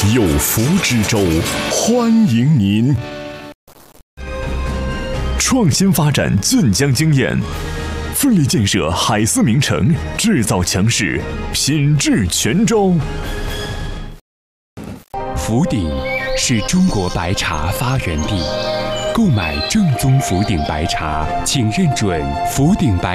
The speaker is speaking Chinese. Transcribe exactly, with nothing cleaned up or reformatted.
有福之州，欢迎您！创新发展俊江经验，奋力建设海思名城，制造强势，品质全州。 福鼎是中国白茶发源地，购买正宗福鼎白茶，请认准福鼎白。